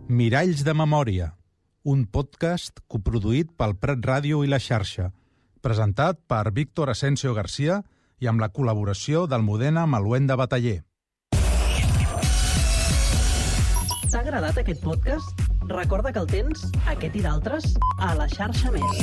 Miralls de memòria, un podcast coproduït pel Prat Ràdio i la xarxa, presentat per Víctor Asensio García i amb la col·laboració d'Almudena Maluenda Bataller. T'ha agradat aquest podcast? Recorda que el tens, aquest i d'altres, a la xarxa Més.